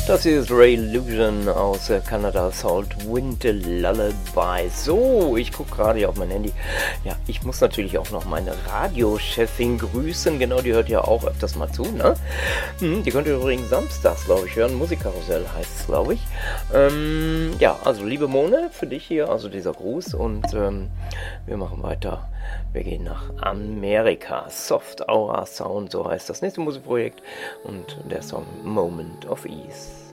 Das hier ist Ray Illusion aus Kanada, Salt Wind Lullaby. So, ich gucke gerade hier auf mein Handy. Ja, ich muss natürlich auch noch meine Radiochefin grüßen. Genau, die hört ja auch öfters mal zu, ne? Die könnt ihr übrigens samstags, glaube ich, hören. Musikkarussell heißt es, glaube ich. Ja, also liebe Mone, für dich hier, also dieser Gruß. Und wir machen weiter. Wir gehen nach Amerika. Soft Aura Sound, so heißt das nächste Musikprojekt. Und der Song Moment of Ease.